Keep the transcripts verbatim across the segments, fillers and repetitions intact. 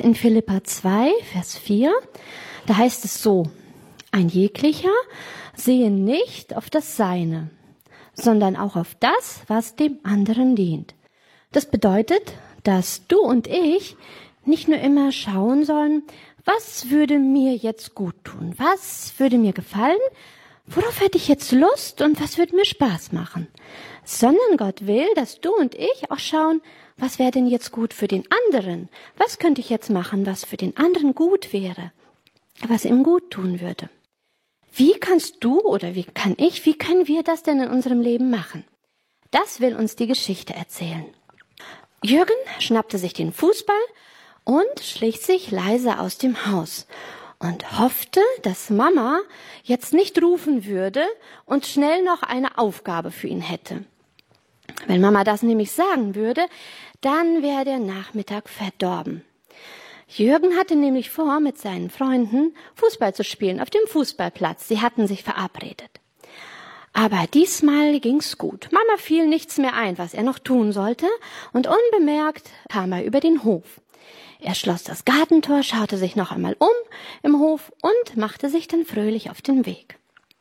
In Philipper zwei, Vers vier, da heißt es so: Ein jeglicher sehe nicht auf das Seine, sondern auch auf das, was dem anderen dient. Das bedeutet, dass du und ich nicht nur immer schauen sollen, was würde mir jetzt gut tun, was würde mir gefallen, worauf hätte ich jetzt Lust und was würde mir Spaß machen, sondern Gott will, dass du und ich auch schauen, was wäre denn jetzt gut für den anderen, was könnte ich jetzt machen, was für den anderen gut wäre, was ihm gut tun würde. Wie kannst du oder wie kann ich, wie können wir das denn in unserem Leben machen? Das will uns die Geschichte erzählen. Jürgen schnappte sich den Fußball und schlich sich leise aus dem Haus und hoffte, dass Mama jetzt nicht rufen würde und schnell noch eine Aufgabe für ihn hätte. Wenn Mama das nämlich sagen würde, dann wäre der Nachmittag verdorben. Jürgen hatte nämlich vor, mit seinen Freunden Fußball zu spielen auf dem Fußballplatz. Sie hatten sich verabredet. Aber diesmal ging's gut. Mama fiel nichts mehr ein, was er noch tun sollte, und unbemerkt kam er über den Hof. Er schloss das Gartentor, schaute sich noch einmal um im Hof und machte sich dann fröhlich auf den Weg.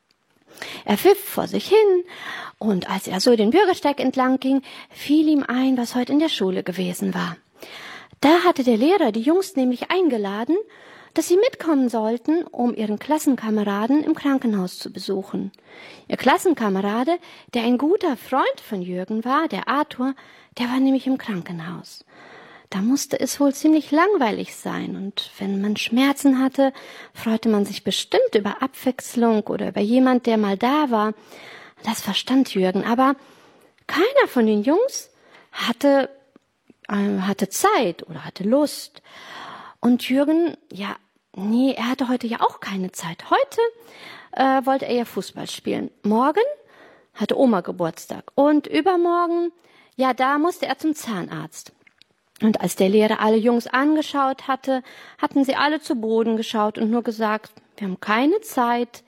Er pfiff vor sich hin, und als er so den Bürgersteig entlang ging, fiel ihm ein, was heute in der Schule gewesen war. Da hatte der Lehrer die Jungs nämlich eingeladen, dass sie mitkommen sollten, um ihren Klassenkameraden im Krankenhaus zu besuchen. Ihr Klassenkamerade, der ein guter Freund von Jürgen war, der Arthur, der war nämlich im Krankenhaus. Da musste es wohl ziemlich langweilig sein, und wenn man Schmerzen hatte, freute man sich bestimmt über Abwechslung oder über jemand, der mal da war. Das verstand Jürgen, aber keiner von den Jungs hatte, äh, hatte Zeit oder hatte Lust. Und Jürgen, ja, nee, er hatte heute ja auch keine Zeit. Heute äh, wollte er ja Fußball spielen. Morgen hatte Oma Geburtstag. Und übermorgen, ja, da musste er zum Zahnarzt. Und als der Lehrer alle Jungs angeschaut hatte, hatten sie alle zu Boden geschaut und nur gesagt, wir haben keine Zeit.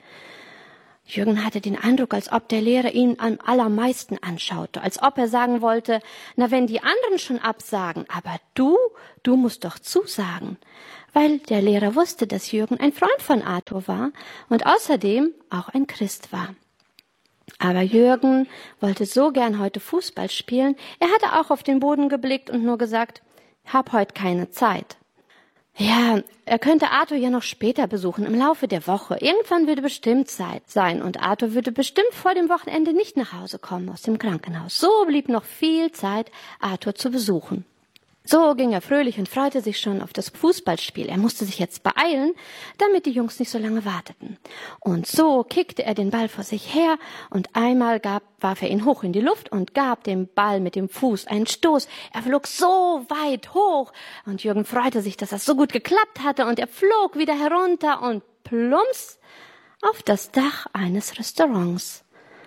Jürgen hatte den Eindruck, als ob der Lehrer ihn am allermeisten anschaute, als ob er sagen wollte, na, wenn die anderen schon absagen, aber du, du musst doch zusagen. Weil der Lehrer wusste, dass Jürgen ein Freund von Arthur war und außerdem auch ein Christ war. Aber Jürgen wollte so gern heute Fußball spielen, er hatte auch auf den Boden geblickt und nur gesagt, hab heute keine Zeit. Ja, er könnte Arthur ja noch später besuchen, im Laufe der Woche. Irgendwann würde bestimmt Zeit sein und Arthur würde bestimmt vor dem Wochenende nicht nach Hause kommen aus dem Krankenhaus. So blieb noch viel Zeit, Arthur zu besuchen. So ging er fröhlich und freute sich schon auf das Fußballspiel. Er musste sich jetzt beeilen, damit die Jungs nicht so lange warteten. Und so kickte er den Ball vor sich her und einmal gab, warf er ihn hoch in die Luft und gab dem Ball mit dem Fuß einen Stoß. Er flog so weit hoch und Jürgen freute sich, dass das so gut geklappt hatte, und er flog wieder herunter und plumps auf das Dach eines Restaurants.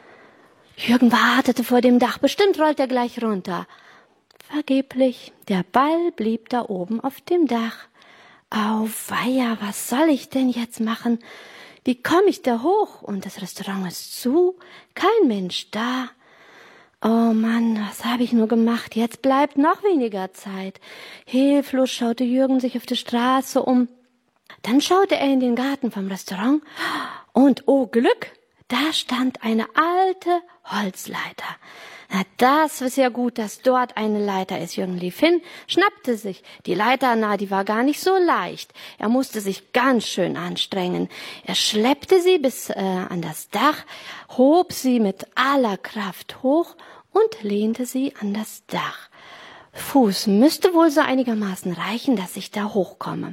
Jürgen wartete vor dem Dach, bestimmt rollt er gleich runter. Vergeblich, der Ball blieb da oben auf dem Dach. Auweia, was soll ich denn jetzt machen? Wie komme ich da hoch? Und das Restaurant ist zu, kein Mensch da. Oh Mann, was habe ich nur gemacht? Jetzt bleibt noch weniger Zeit. Hilflos schaute Jürgen sich auf der Straße um. Dann schaute er in den Garten vom Restaurant und, oh Glück, da stand eine alte Holzleiter. Na, das ist ja gut, dass dort eine Leiter ist. Jürgen lief hin, schnappte sich die Leiter, na, die war gar nicht so leicht. Er musste sich ganz schön anstrengen. Er schleppte sie bis äh, an das Dach, hob sie mit aller Kraft hoch und lehnte sie an das Dach. Fuß müsste wohl so einigermaßen reichen, dass ich da hochkomme.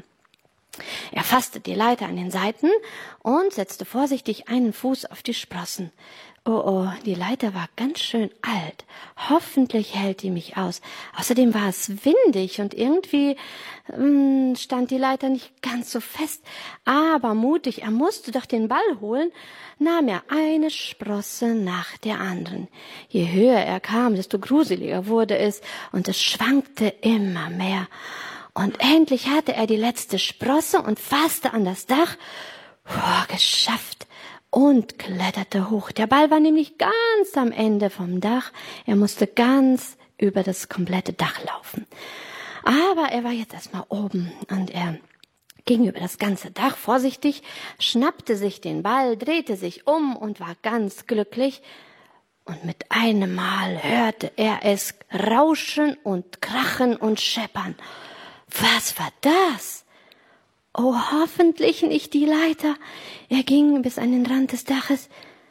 Er fasste die Leiter an den Seiten und setzte vorsichtig einen Fuß auf die Sprossen. Oh, oh, die Leiter war ganz schön alt. Hoffentlich hält die mich aus. Außerdem war es windig und irgendwie ähm, stand die Leiter nicht ganz so fest. Aber mutig, er musste doch den Ball holen, nahm er eine Sprosse nach der anderen. Je höher er kam, desto gruseliger wurde es und es schwankte immer mehr. Und endlich hatte er die letzte Sprosse und fasste an das Dach. Puh, geschafft. Und kletterte hoch. Der Ball war nämlich ganz am Ende vom Dach. Er musste ganz über das komplette Dach laufen. Aber er war jetzt erstmal oben und er ging über das ganze Dach vorsichtig, schnappte sich den Ball, drehte sich um und war ganz glücklich. Und mit einem Mal hörte er es rauschen und krachen und scheppern. Was war das? Oh, hoffentlich nicht die Leiter. Er ging bis an den Rand des Daches.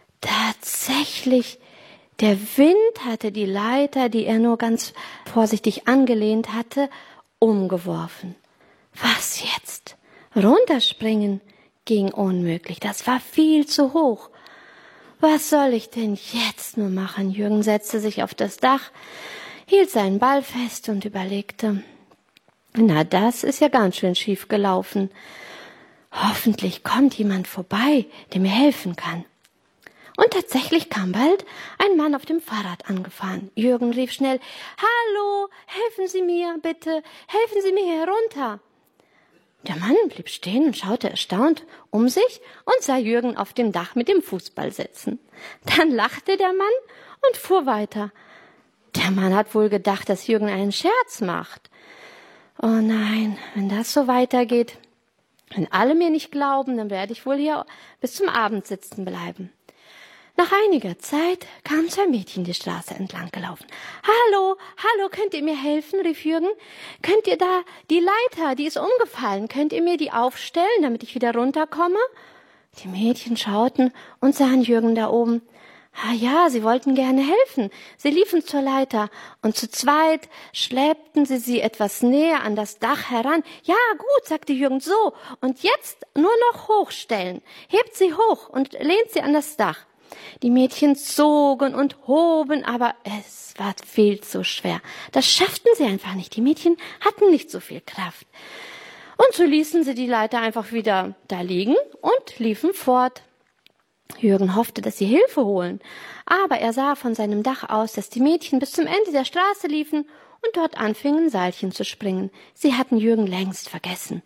Tatsächlich, der Wind hatte die Leiter, die er nur ganz vorsichtig angelehnt hatte, umgeworfen. Was jetzt? Runterspringen ging unmöglich, das war viel zu hoch. Was soll ich denn jetzt nur machen? Jürgen setzte sich auf das Dach, hielt seinen Ball fest und überlegte, na, das ist ja ganz schön schief gelaufen. Hoffentlich kommt jemand vorbei, der mir helfen kann. Und tatsächlich kam bald ein Mann auf dem Fahrrad angefahren. Jürgen rief schnell, »Hallo, helfen Sie mir, bitte, helfen Sie mir hier runter.« Der Mann blieb stehen und schaute erstaunt um sich und sah Jürgen auf dem Dach mit dem Fußball sitzen. Dann lachte der Mann und fuhr weiter. Der Mann hat wohl gedacht, dass Jürgen einen Scherz macht. Oh nein, wenn das so weitergeht, wenn alle mir nicht glauben, dann werde ich wohl hier bis zum Abend sitzen bleiben. Nach einiger Zeit kamen zwei Mädchen die Straße entlang gelaufen. »Hallo, hallo, könnt ihr mir helfen?« rief Jürgen. »Könnt ihr da die Leiter, die ist umgefallen, könnt ihr mir die aufstellen, damit ich wieder runterkomme?« Die Mädchen schauten und sahen Jürgen da oben. Ah ja, sie wollten gerne helfen. Sie liefen zur Leiter und zu zweit schleppten sie sie etwas näher an das Dach heran. »Ja, gut«, sagte Jürgen, »so, und jetzt nur noch hochstellen. Hebt sie hoch und lehnt sie an das Dach.« Die Mädchen zogen und hoben, aber es war viel zu schwer. Das schafften sie einfach nicht. Die Mädchen hatten nicht so viel Kraft. Und so ließen sie die Leiter einfach wieder da liegen und liefen fort. Jürgen hoffte, dass sie Hilfe holen, aber er sah von seinem Dach aus, dass die Mädchen bis zum Ende der Straße liefen und dort anfingen, Seilchen zu springen. Sie hatten Jürgen längst vergessen.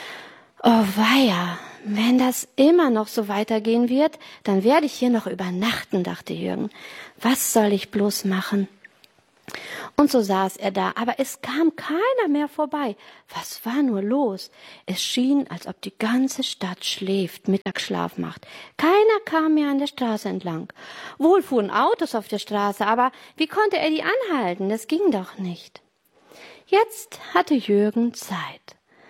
Oh weia, wenn das immer noch so weitergehen wird, dann werde ich hier noch übernachten, dachte Jürgen. Was soll ich bloß machen? Und so saß er da, aber es kam keiner mehr vorbei. Was war nur los? Es schien, als ob die ganze Stadt schläft, Mittagsschlaf macht. Keiner kam mehr an der Straße entlang. Wohl fuhren Autos auf der Straße, aber wie konnte er die anhalten? Das ging doch nicht. Jetzt hatte Jürgen Zeit.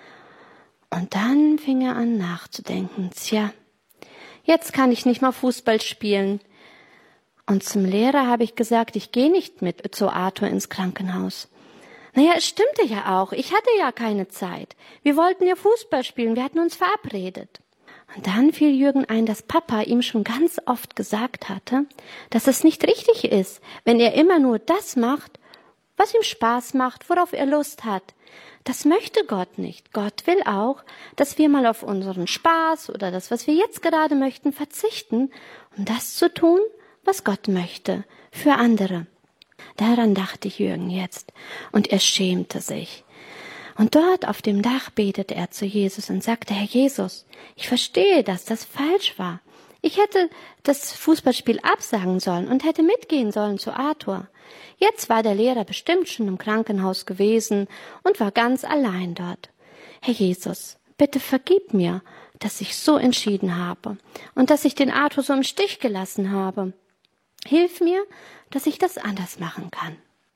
Und dann fing er an nachzudenken. Tja, jetzt kann ich nicht mal Fußball spielen. Und zum Lehrer habe ich gesagt, ich gehe nicht mit zu Arthur ins Krankenhaus. Naja, es stimmte ja auch. Ich hatte ja keine Zeit. Wir wollten ja Fußball spielen. Wir hatten uns verabredet. Und dann fiel Jürgen ein, dass Papa ihm schon ganz oft gesagt hatte, dass es nicht richtig ist, wenn er immer nur das macht, was ihm Spaß macht, worauf er Lust hat. Das möchte Gott nicht. Gott will auch, dass wir mal auf unseren Spaß oder das, was wir jetzt gerade möchten, verzichten, um das zu tun, was Gott möchte, für andere. Daran dachte Jürgen jetzt, und er schämte sich. Und dort auf dem Dach betete er zu Jesus und sagte, Herr Jesus, ich verstehe, dass das falsch war. Ich hätte das Fußballspiel absagen sollen und hätte mitgehen sollen zu Arthur. Jetzt war der Lehrer bestimmt schon im Krankenhaus gewesen und war ganz allein dort. Herr Jesus, bitte vergib mir, dass ich so entschieden habe und dass ich den Arthur so im Stich gelassen habe. Hilf mir, dass ich das anders machen kann.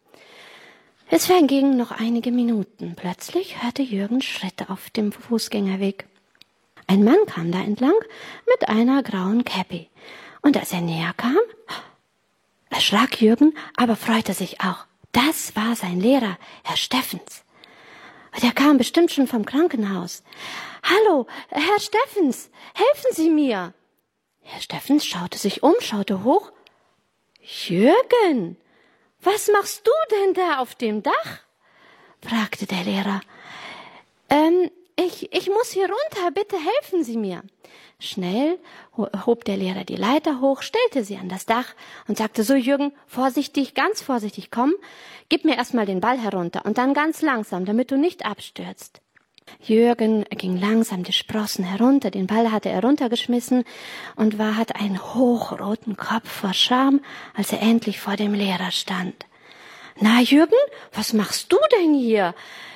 Es vergingen noch einige Minuten. Plötzlich hörte Jürgen Schritte auf dem Fußgängerweg. Ein Mann kam da entlang mit einer grauen Käppi. Und als er näher kam, erschrak Jürgen, aber freute sich auch. Das war sein Lehrer, Herr Steffens. Der kam bestimmt schon vom Krankenhaus. »Hallo, Herr Steffens, helfen Sie mir!« Herr Steffens schaute sich um, schaute hoch. »Jürgen, was machst du denn da auf dem Dach?« fragte der Lehrer. Ähm, ich, ich muss hier runter, bitte helfen Sie mir.« Schnell hob der Lehrer die Leiter hoch, stellte sie an das Dach und sagte, so Jürgen, vorsichtig, ganz vorsichtig, komm, gib mir erstmal den Ball herunter und dann ganz langsam, damit du nicht abstürzt. Jürgen ging langsam die Sprossen herunter, den Ball hatte er runtergeschmissen und war, hatte einen hochroten Kopf vor Scham, als er endlich vor dem Lehrer stand. »Na, Jürgen, was machst du denn hier?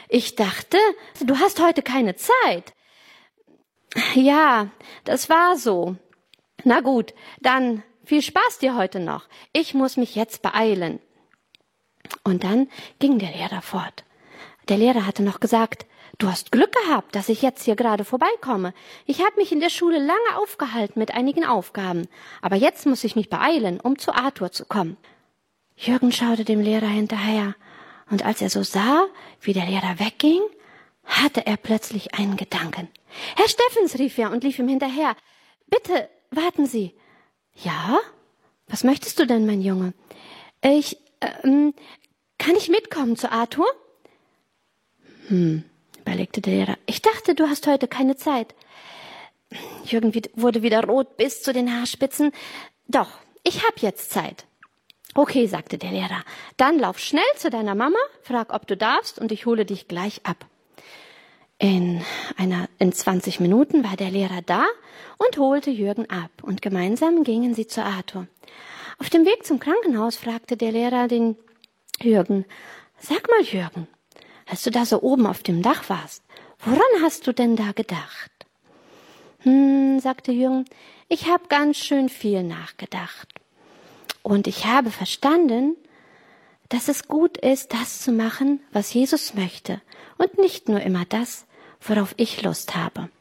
Ich dachte, du hast heute keine Zeit. Ja, das war so. Na gut, dann viel Spaß dir heute noch. Ich muss mich jetzt beeilen. Und dann ging der Lehrer fort. Der Lehrer hatte noch gesagt, du hast Glück gehabt, dass ich jetzt hier gerade vorbeikomme. Ich habe mich in der Schule lange aufgehalten mit einigen Aufgaben, aber jetzt muss ich mich beeilen, um zu Arthur zu kommen. Jürgen schaute dem Lehrer hinterher, und als er so sah, wie der Lehrer wegging, hatte er plötzlich einen Gedanken. »Herr Steffens«, rief er und lief ihm hinterher. »Bitte, warten Sie.« »Ja? Was möchtest du denn, mein Junge?« »Ich, ähm, kann ich mitkommen zu Arthur?« »Hm«, überlegte der Lehrer, »ich dachte, du hast heute keine Zeit.« Jürgen wurde wieder rot bis zu den Haarspitzen. »Doch, ich hab jetzt Zeit.« »Okay«, sagte der Lehrer, »dann lauf schnell zu deiner Mama, frag, ob du darfst, und ich hole dich gleich ab.« In einer, in zwanzig Minuten war der Lehrer da und holte Jürgen ab, und gemeinsam gingen sie zu Arthur. Auf dem Weg zum Krankenhaus fragte der Lehrer den Jürgen, »Sag mal, Jürgen, als du da so oben auf dem Dach warst, woran hast du denn da gedacht?« »Hm«, sagte Jürgen, »ich habe ganz schön viel nachgedacht. Und ich habe verstanden, dass es gut ist, das zu machen, was Jesus möchte, und nicht nur immer das, worauf ich Lust habe.«